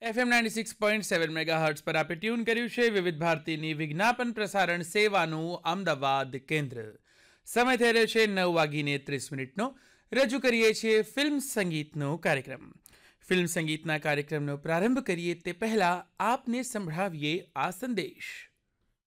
FM 96.7 megahertz પર આપે tune કર્યું છે વિવિધ ભારતીની વિજ્ઞાપન પ્રસારણ સેવાનું અમદાવાદ કેન્દ્ર. સમય થઈ રહ્યો છે 9:30 રજૂ કરીએ છીએ ફિલ્મ સંગીતનો કાર્યક્રમ. ફિલ્મ સંગીતના કાર્યક્રમનો પ્રારંભ કરીએ તે પહેલા આપને સંભળાવીએ આ સંદેશ.